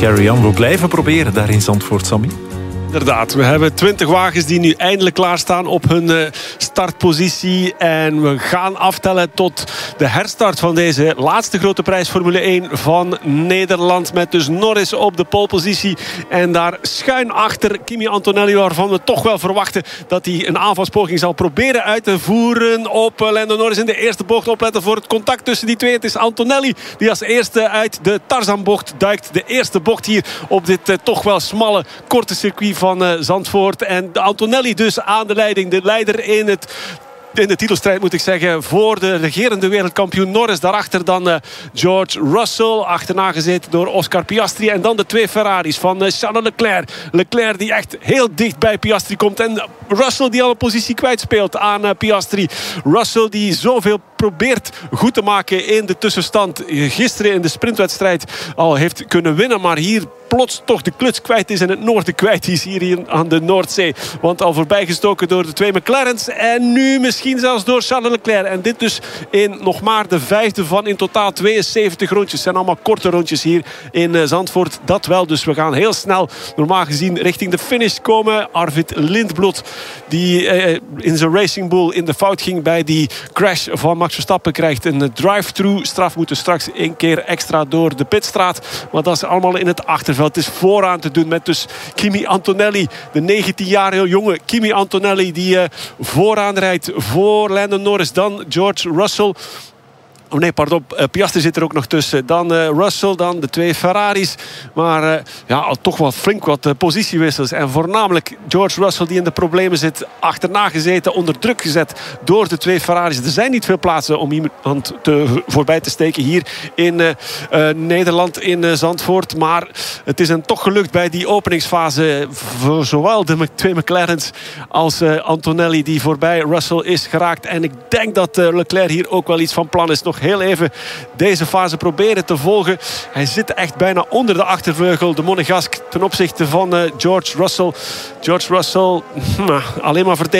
carry-on. We blijven proberen daar in Zandvoort, Sammy. Inderdaad, we hebben 20 wagens die nu eindelijk klaarstaan op hun startpositie. En we gaan aftellen tot de herstart van deze laatste grote prijs Formule 1 van Nederland. Met dus Norris op de polepositie. En daar schuin achter Kimi Antonelli, waarvan we toch wel verwachten dat hij een aanvalspoging zal proberen uit te voeren op Lando Norris in de eerste bocht. Opletten voor het contact tussen die twee. Het is Antonelli die als eerste uit de Tarzanbocht duikt. De eerste bocht hier op dit toch wel smalle, korte circuit van Zandvoort. En Antonelli dus aan de leiding. De leider in de titelstrijd, moet ik zeggen, voor de regerende wereldkampioen Norris. Daarachter dan George Russell, achterna gezeten door Oscar Piastri. En dan de twee Ferraris van Charles Leclerc. Leclerc die echt heel dicht bij Piastri komt. En Russell die al een positie kwijtspeelt aan Piastri. Russell die zoveel probeert goed te maken in de tussenstand. Gisteren in de sprintwedstrijd al heeft kunnen winnen. Maar hier plots toch de kluts kwijt is en het noorden kwijt is hier aan de Noordzee. Want al voorbijgestoken door de twee McLaren's. En nu misschien zelfs door Charles Leclerc. En dit dus in nog maar de vijfde van in totaal 72 rondjes. Het zijn allemaal korte rondjes hier in Zandvoort. Dat wel, dus we gaan heel snel normaal gezien richting de finish komen. Arvid Lindblad die in zijn Racing Bull in de fout ging bij die crash van Max Verstappen, krijgt een drive-thru straf. Moeten straks een keer extra door de pitstraat. Maar dat is allemaal in het achterveld. Het is vooraan te doen met dus Kimi Antonelli. De 19-jarige jonge Kimi Antonelli die vooraan rijdt voor Lando Norris. Dan George Russell. Oh nee, pardon, Piastri zit er ook nog tussen. Dan Russell, dan de twee Ferraris. Maar al toch wel flink wat positiewissels. En voornamelijk George Russell die in de problemen zit. Achterna gezeten, onder druk gezet door de twee Ferraris. Er zijn niet veel plaatsen om iemand voorbij te steken hier in Nederland, in Zandvoort. Maar het is hem toch gelukt bij die openingsfase. Voor zowel de twee McLaren's als Antonelli die voorbij Russell is geraakt. En ik denk dat Leclerc hier ook wel iets van plan is. Nog heel even deze fase proberen te volgen. Hij zit echt bijna onder de achtervleugel, de Monegask, ten opzichte van George Russell. George Russell alleen maar verdedigd.